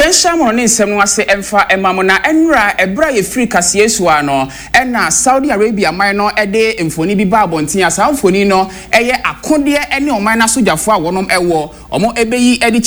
Yenshamono ne nsem no ase emfa emamo na enra ebra ye free kase Yesu ano na Saudi Arabia man no ede mfoni bi ba abonten asa mfoni no eye akode ene oman na sojafo a wonom ewo omo ebeyi edi